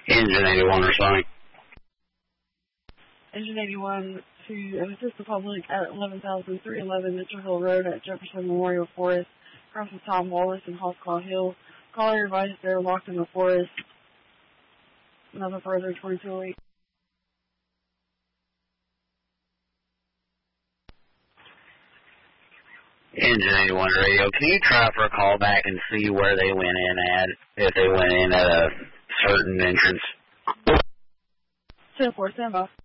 Engine 81 responding. Engine 81 to assist the public at 11,311 Mitchell Hill Road at Jefferson Memorial Forest. Crosses Tom Wallace and Hawksclaw Hill. Caller advised they're locked in the forest. Nothing further, 2208. Engine 81 radio, can you try for a call back and see where they went in at, if they went in at a certain entrance? 10-4, stand by.